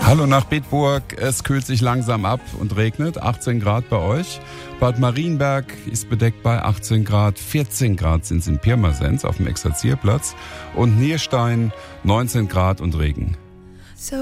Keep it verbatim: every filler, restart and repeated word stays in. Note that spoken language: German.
Hallo nach Bedburg, es kühlt sich langsam ab und regnet, achtzehn Grad bei euch. Bad Marienberg ist bedeckt bei achtzehn Grad, vierzehn Grad sind es in Pirmasens auf dem Exerzierplatz und Nierstein neunzehn Grad und Regen.